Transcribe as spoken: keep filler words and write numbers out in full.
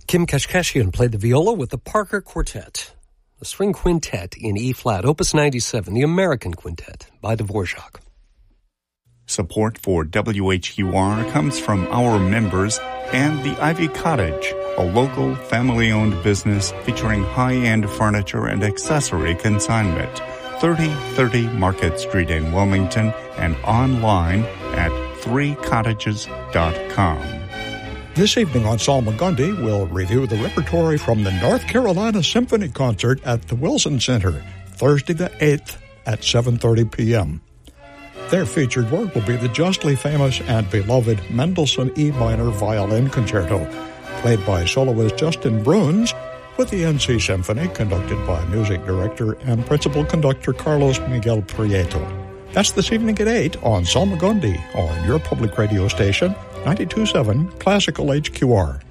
Kim Kashkashian played the viola with the Parker Quartet, the string quintet in E-flat, Opus ninety-seven, the American Quintet by Dvorak. Support for W H Q R comes from our members and the Ivy Cottage, a local family-owned business featuring high-end furniture and accessory consignment. thirty thirty Market Street in Wilmington and online at three cottages dot com. This evening on Salmagundi, we'll review the repertory from the North Carolina Symphony Concert at the Wilson Center, Thursday the eighth at seven thirty p.m. Their featured work will be the justly famous and beloved Mendelssohn E minor violin concerto, played by soloist Justin Bruns, with the N C Symphony conducted by music director and principal conductor Carlos Miguel Prieto. That's this evening at eight on Salmagundi on your public radio station, ninety-two point seven Classical H Q R.